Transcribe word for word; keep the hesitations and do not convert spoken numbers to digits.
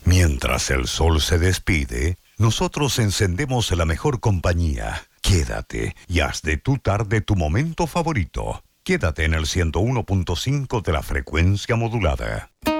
Mientras el sol se despide, nosotros encendemos la mejor compañía. Quédate y haz de tu tarde tu momento favorito. Quédate en el ciento uno punto cinco de la frecuencia modulada.